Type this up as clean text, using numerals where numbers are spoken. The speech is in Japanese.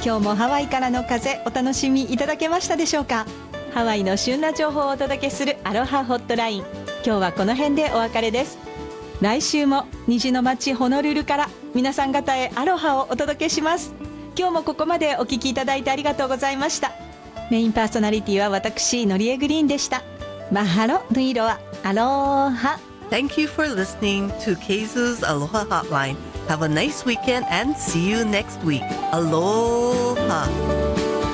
今日もハワイからの風お楽しみいただけましたでしょうか。ハワイの旬な情報をお届けするアロハホットライン、今日はこの辺でお別れです。来週も虹の街ホノルルから皆さん方へアロハをお届けします。今日もここまでお聞きいただいてありがとうございました。メインパーソナリティは私ノリエグリーンでした。マハロヌイロアアロハ。 Thank you for listening to KZOO's Aloha Hotline. Have a nice weekend and see you next week. Aloha.